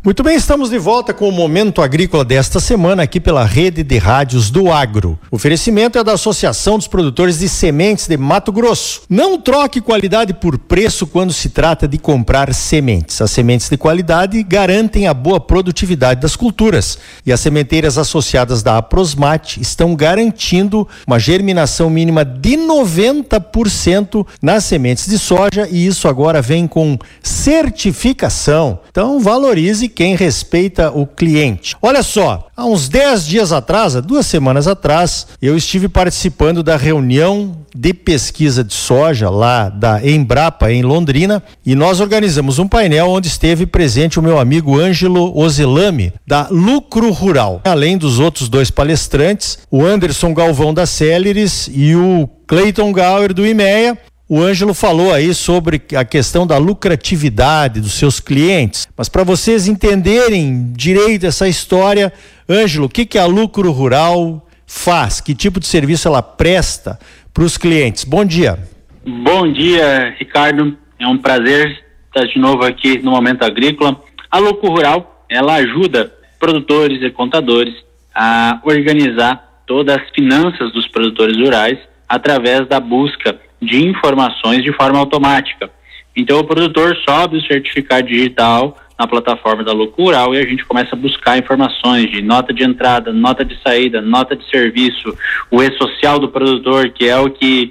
Muito bem, estamos de volta com o Momento Agrícola desta semana aqui pela Rede de Rádios do Agro. O oferecimento é da Associação dos Produtores de Sementes de Mato Grosso. Não troque qualidade por preço quando se trata de comprar sementes. As sementes de qualidade garantem a boa produtividade das culturas e as sementeiras associadas da Aprosmate estão garantindo uma germinação mínima de 90% nas sementes de soja e isso agora vem com certificação. Então valorize quem respeita o cliente. Olha só, há uns 10 dias atrás, 2 semanas atrás, eu estive participando da reunião de pesquisa de soja lá da Embrapa em Londrina e nós organizamos um painel onde esteve presente o meu amigo Ângelo Ozelami da Lucro Rural. Além dos outros 2 palestrantes, o Anderson Galvão da Celeris e o Cleiton Gauer do IMEA. O Ângelo falou aí sobre a questão da lucratividade dos seus clientes, mas para vocês entenderem direito essa história, Ângelo, o que a Lucro Rural faz? Que tipo de serviço ela presta para os clientes? Bom dia. Bom dia, Ricardo. É um prazer estar de novo aqui no Momento Agrícola. A Lucro Rural, ela ajuda produtores e contadores a organizar todas as finanças dos produtores rurais através da busca de informações de forma automática. Então o produtor sobe o certificado digital na plataforma da Lucro Rural e a gente começa a buscar informações de nota de entrada, nota de saída, nota de serviço, o e-social do produtor, que é o que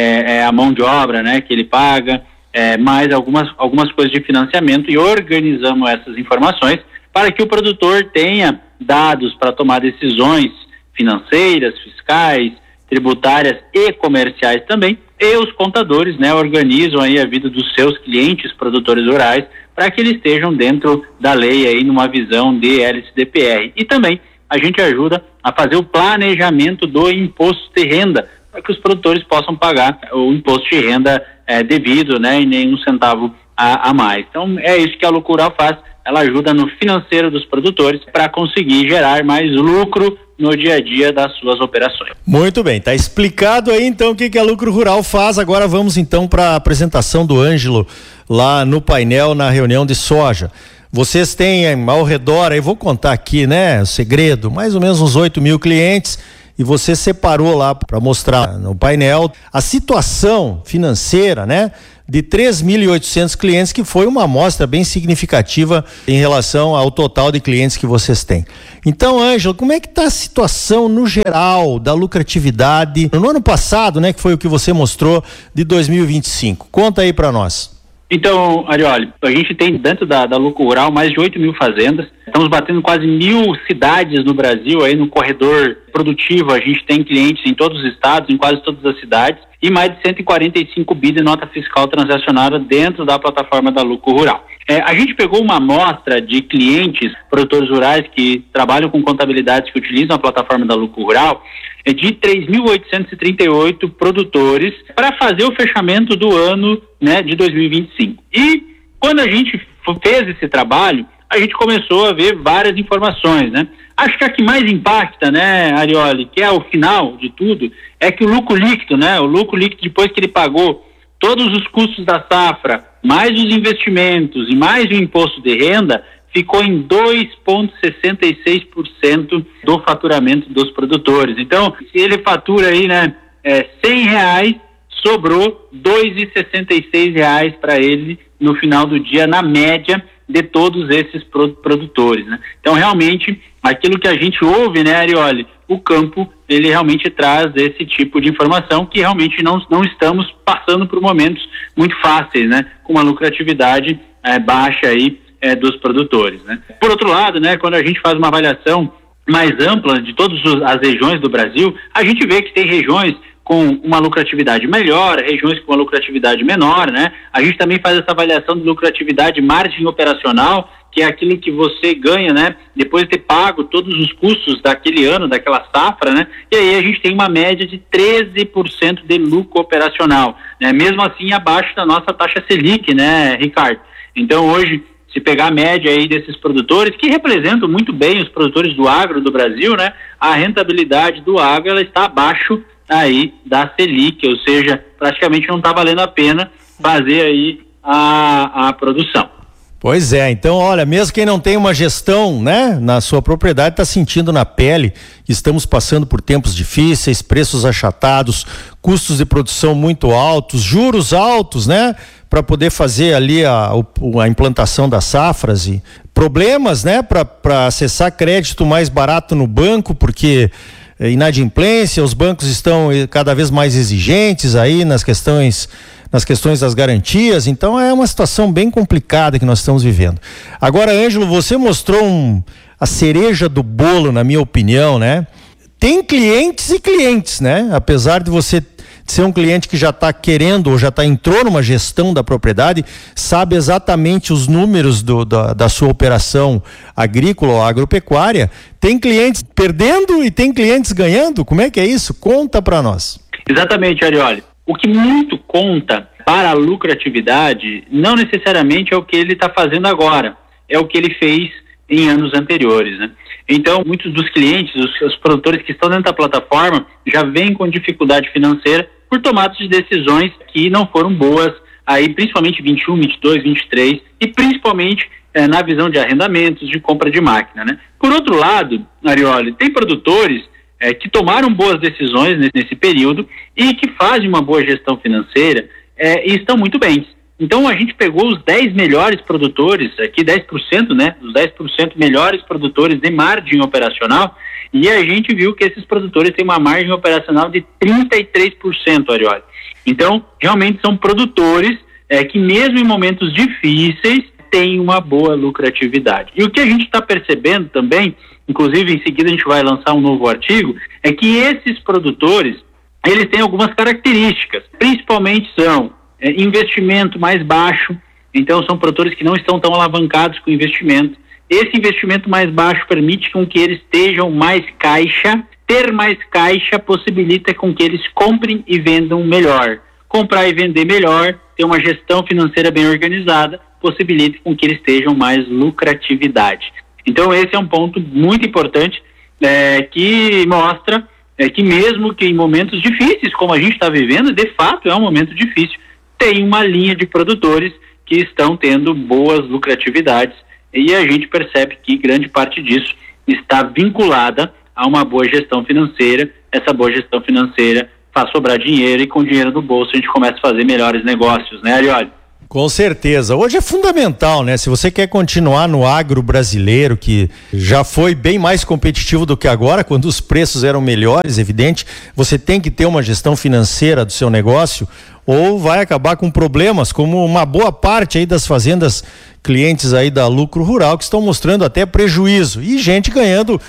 é a mão de obra, né, que ele paga, mais algumas coisas de financiamento, e organizamos essas informações para que o produtor tenha dados para tomar decisões financeiras, fiscais, tributárias e comerciais também, e os contadores, né, organizam aí a vida dos seus clientes produtores rurais para que eles estejam dentro da lei aí numa visão de LCDPR. E também a gente ajuda a fazer o planejamento do imposto de renda para que os produtores possam pagar o imposto de renda devido, né, e nenhum centavo a mais. Então é isso que a Lucro Rural faz, ela ajuda no financeiro dos produtores para conseguir gerar mais lucro no dia a dia das suas operações. Muito bem, tá explicado aí então o que a Lucro Rural faz. Agora vamos então para a apresentação do Ângelo lá no painel na reunião de soja. Vocês têm ao redor, aí vou contar aqui, né, o segredo, mais ou menos uns 8.000 clientes e você separou lá para mostrar no painel a situação financeira, né, de 3.800 clientes, que foi uma amostra bem significativa em relação ao total de clientes que vocês têm. Então, Ângelo, como é que está a situação no geral da lucratividade no ano passado, né, que foi o que você mostrou, de 2025? Conta aí para nós. Então, Arioli, a gente tem dentro da Lucro Rural mais de 8.000 fazendas, estamos batendo quase 1.000 cidades no Brasil, aí no corredor produtivo a gente tem clientes em todos os estados, em quase todas as cidades, e mais de 145 bi de nota fiscal transacionada dentro da plataforma da Lucro Rural. A gente pegou uma amostra de clientes, produtores rurais que trabalham com contabilidades que utilizam a plataforma da Lucro Rural, de 3.838 produtores para fazer o fechamento do ano, né, de 2025. E quando a gente fez esse trabalho, a gente começou a ver várias informações, né? Acho que a que mais impacta, né, Arioli, que é o final de tudo, é que o lucro líquido, né, o lucro líquido depois que ele pagou todos os custos da safra, mais os investimentos e mais o imposto de renda, ficou em 2,66% do faturamento dos produtores. Então, se ele fatura aí, né, R$100, sobrou R$2,66 para ele no final do dia, na média de todos esses produtores, né? Então, realmente, aquilo que a gente ouve, né, Arioli, o campo, ele realmente traz esse tipo de informação que realmente não estamos passando por momentos muito fáceis, né, com uma lucratividade baixa aí dos produtores, né? Por outro lado, né, quando a gente faz uma avaliação mais ampla de todas as regiões do Brasil, a gente vê que tem regiões com uma lucratividade melhor, regiões com uma lucratividade menor, né? A gente também faz essa avaliação de lucratividade margem operacional, que é aquilo que você ganha, né, depois de ter pago todos os custos daquele ano, daquela safra, né? E aí a gente tem uma média de 13% de lucro operacional, né? Mesmo assim abaixo da nossa taxa Selic, né, Ricardo? Então hoje, se pegar a média aí desses produtores, que representam muito bem os produtores do agro do Brasil, né, a rentabilidade do agro, ela está abaixo aí da Selic, ou seja, praticamente não está valendo a pena fazer aí a produção. Pois é, então olha, mesmo quem não tem uma gestão, né, na sua propriedade está sentindo na pele que estamos passando por tempos difíceis, preços achatados, custos de produção muito altos, juros altos, né, para poder fazer ali a implantação das safras e problemas, né, para acessar crédito mais barato no banco, porque inadimplência, os bancos estão cada vez mais exigentes aí nas questões das garantias, então é uma situação bem complicada que nós estamos vivendo. Agora, Ângelo, você mostrou a cereja do bolo, na minha opinião, né? Tem clientes e clientes, né? Apesar de você ser um cliente que já está querendo ou entrou numa gestão da propriedade, sabe exatamente os números da sua operação agrícola ou agropecuária, tem clientes perdendo e tem clientes ganhando? Como é que é isso? Conta para nós. Exatamente, Arioli. O que muito conta para a lucratividade não necessariamente é o que ele está fazendo agora, é o que ele fez em anos anteriores, né? Então, muitos dos clientes, os produtores que estão dentro da plataforma já vêm com dificuldade financeira por tomadas de decisões que não foram boas, aí principalmente 21, 22, 23 e principalmente na visão de arrendamentos, de compra de máquina, né? Por outro lado, Arioli, tem produtores que tomaram boas decisões nesse período e que fazem uma boa gestão financeira e estão muito bem. Então a gente pegou os 10 melhores produtores, aqui 10%, né? Os 10% melhores produtores de margem operacional, e a gente viu que esses produtores têm uma margem operacional de 33%, Arioli. Então, realmente são produtores que mesmo em momentos difíceis têm uma boa lucratividade. E o que a gente está percebendo também, inclusive em seguida a gente vai lançar um novo artigo, é que esses produtores, eles têm algumas características, principalmente são investimento mais baixo, então são produtores que não estão tão alavancados com investimento. Esse investimento mais baixo permite com que eles estejam mais caixa, ter mais caixa possibilita com que eles comprem e vendam melhor. Comprar e vender melhor, ter uma gestão financeira bem organizada, possibilita com que eles estejam mais lucratividade. Então esse é um ponto muito importante que mostra que mesmo que em momentos difíceis, como a gente está vivendo, de fato é um momento difícil, tem uma linha de produtores que estão tendo boas lucratividades e a gente percebe que grande parte disso está vinculada a uma boa gestão financeira. Essa boa gestão financeira faz sobrar dinheiro e com dinheiro no bolso a gente começa a fazer melhores negócios, né, Arioli? Com certeza. Hoje é fundamental, né? Se você quer continuar no agro brasileiro, que já foi bem mais competitivo do que agora, quando os preços eram melhores, evidente, você tem que ter uma gestão financeira do seu negócio, ou vai acabar com problemas, como uma boa parte aí das fazendas clientes aí da Lucro Rural, que estão mostrando até prejuízo, e gente ganhando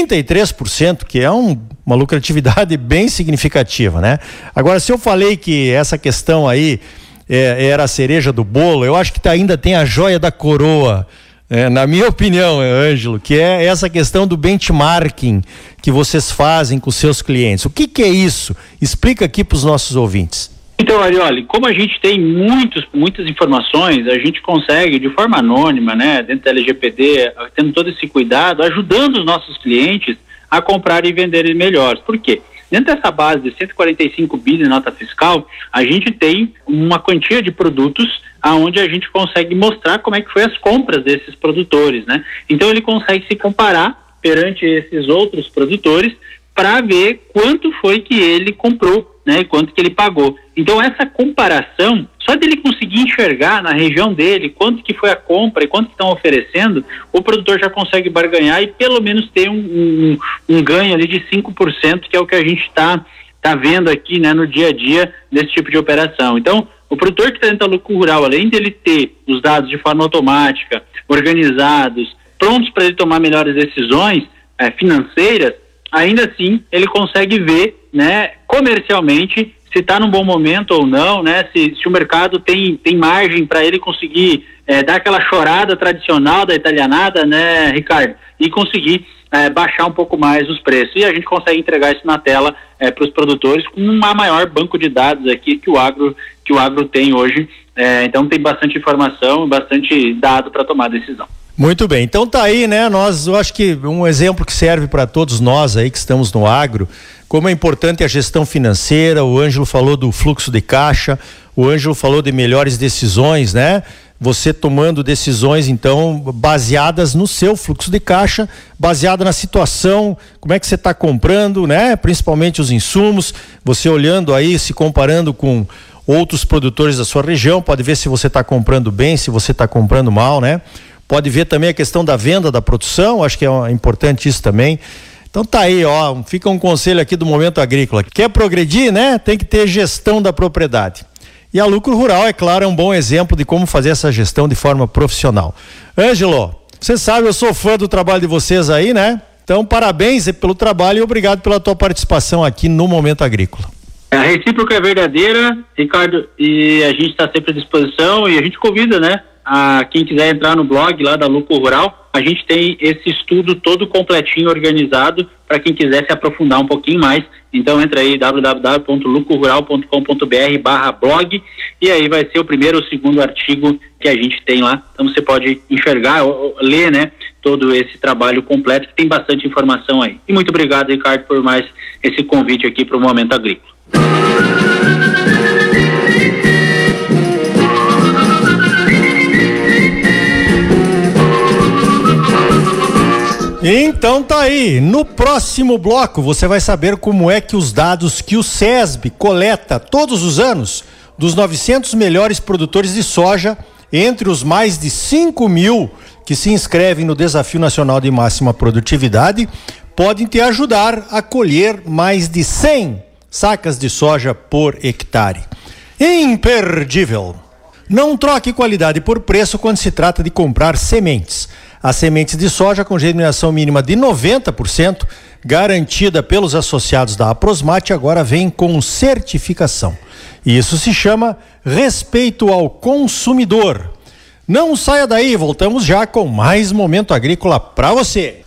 33%, que é uma lucratividade bem significativa, né? Agora, se eu falei que essa questão aí era a cereja do bolo, eu acho que ainda tem a joia da coroa, na minha opinião, Ângelo, que é essa questão do benchmarking que vocês fazem com seus clientes. O que é isso? Explica aqui para os nossos ouvintes. Então, Arioli, como a gente tem muitas informações, a gente consegue de forma anônima, né, dentro da LGPD, tendo todo esse cuidado, ajudando os nossos clientes a comprar e venderem melhor. Por quê? Dentro dessa base de 145 bi de nota fiscal, a gente tem uma quantia de produtos aonde a gente consegue mostrar como é que foi as compras desses produtores, né? Então ele consegue se comparar perante esses outros produtores para ver quanto foi que ele comprou, né? E quanto que ele pagou. Então essa comparação, só dele conseguir enxergar na região dele quanto que foi a compra e quanto que estão oferecendo, o produtor já consegue barganhar e pelo menos ter um ganho ali de 5%, que é o que a gente está vendo aqui, né, no dia a dia desse tipo de operação. Então, o produtor que está dentro da Lucro Rural, além dele ter os dados de forma automática, organizados, prontos para ele tomar melhores decisões financeiras, ainda assim ele consegue ver, né, comercialmente, se está num bom momento ou não, né? Se o mercado tem margem para ele conseguir dar aquela chorada tradicional da italianada, né, Ricardo? E conseguir baixar um pouco mais os preços. E a gente consegue entregar isso na tela para os produtores com um maior banco de dados aqui que o agro tem hoje. Então tem bastante informação, bastante dado para tomar decisão. Muito bem, então tá aí, né? Eu acho que um exemplo que serve para todos nós aí que estamos no agro, como é importante a gestão financeira. O Ângelo falou do fluxo de caixa, o Ângelo falou de melhores decisões, né? Você tomando decisões, então, baseadas no seu fluxo de caixa, baseada na situação, como é que você está comprando, né? Principalmente os insumos, você olhando aí, se comparando com outros produtores da sua região, pode ver se você está comprando bem, se você está comprando mal, né? Pode ver também a questão da venda, da produção, acho que é importante isso também. Então tá aí, ó, fica um conselho aqui do Momento Agrícola. Quer progredir, né? Tem que ter gestão da propriedade. E a Lucro Rural, é claro, é um bom exemplo de como fazer essa gestão de forma profissional. Ângelo, você sabe, eu sou fã do trabalho de vocês aí, né? Então, parabéns pelo trabalho e obrigado pela tua participação aqui no Momento Agrícola. A recíproca é verdadeira, Ricardo, e a gente está sempre à disposição e a gente convida, né? A quem quiser entrar no blog lá da Lucro Rural, a gente tem esse estudo todo completinho, organizado, para quem quiser se aprofundar um pouquinho mais. Então entra aí www.lucrorural.com.br/blog e aí vai ser o primeiro ou segundo artigo que a gente tem lá. Então você pode enxergar, ler, né, todo esse trabalho completo, que tem bastante informação aí. E muito obrigado, Ricardo, por mais esse convite aqui para o Momento Agrícola. Então tá aí, no próximo bloco você vai saber como é que os dados que o SESB coleta todos os anos dos 900 melhores produtores de soja, entre os mais de 5.000 que se inscrevem no Desafio Nacional de Máxima Produtividade, podem te ajudar a colher mais de 100 sacas de soja por hectare. Imperdível! Não troque qualidade por preço quando se trata de comprar sementes. As sementes de soja com germinação mínima de 90%, garantida pelos associados da Aprosmate, agora vem com certificação. Isso se chama respeito ao consumidor. Não saia daí, voltamos já com mais Momento Agrícola para você.